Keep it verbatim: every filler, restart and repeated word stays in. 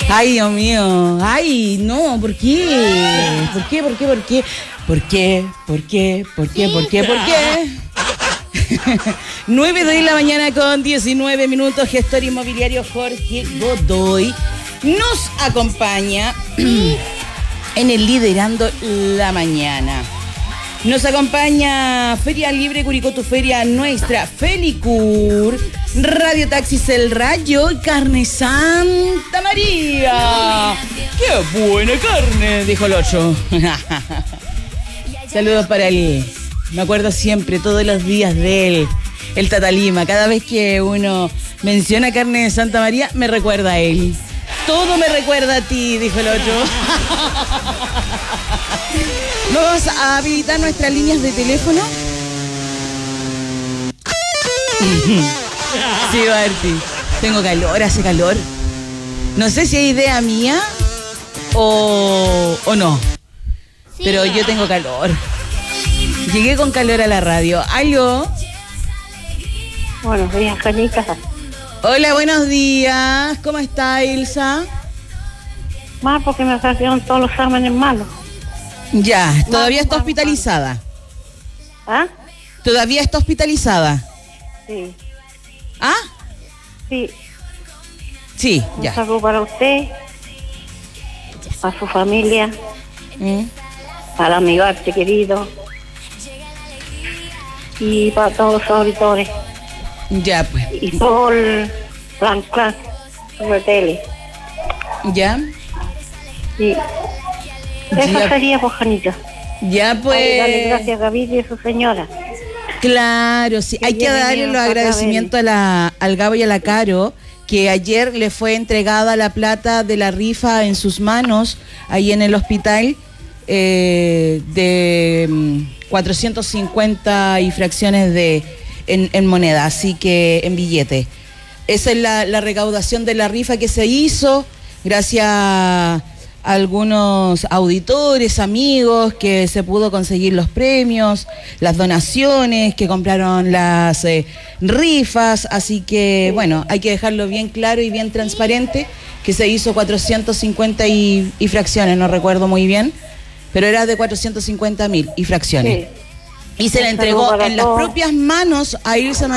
Ay, Dios mío. Ay, no, ¿por qué? ¿Por qué? ¿Por qué? ¿Por qué? ¿Por qué? ¿Por qué? ¿Por qué? ¿Por qué? ¿Por qué? nueve de la mañana con diecinueve minutos. Gestor inmobiliario Jorge Godoy nos acompaña en el Liderando la Mañana. Nos acompaña Feria Libre Curicó, tu feria nuestra, Felicur, Radio Taxis El Rayo y Carne Santa María. ¡Qué buena carne!, dijo el ocho. Saludos para él. Me acuerdo siempre, todos los días de él, el Tata Lima. Cada vez que uno menciona carne de Santa María, me recuerda a él. Todo me recuerda a ti, dijo el otro. Vamos a habilitar nuestras líneas de teléfono. Sí, Barty. Tengo calor, hace calor. No sé si es idea mía o, o no. Sí. Pero yo tengo calor. Llegué con calor a la radio. ¿Aló? Buenos días, Canica. Hola, buenos días. ¿Cómo está, Ilsa? Más porque me salieron todos los exámenes malos. Ya, todavía mal, está mal, hospitalizada. Mal. ¿Ah? Todavía está hospitalizada. Sí. ¿Ah? Sí. Sí, Un ya. saludo para usted, para su familia, ¿Mm? para mi arte querido y para todos los auditores. Ya, pues. Y todo el plan class de tele. ¿Ya? Sí. Eso Ya. sería, pues, Janita. Ya, pues. Ay, dale gracias a Gaby y a su señora. Claro, sí. Hay que darle los agradecimientos a la, al Gabo y a la Caro, que ayer le fue entregada la plata de la rifa en sus manos, ahí en el hospital, eh, de mm, cuatrocientos cincuenta y fracciones de en, en moneda, así que en billete. Esa es la, la recaudación de la rifa que se hizo, gracias a algunos auditores, amigos, que se pudo conseguir los premios, las donaciones, que compraron las eh, rifas, así que, bueno, hay que dejarlo bien claro y bien transparente, que se hizo cuatrocientos cincuenta y, y fracciones, no recuerdo muy bien, pero era de cuatrocientos cincuenta mil y fracciones. Sí. Y se le entregó en las propias manos a Ilsa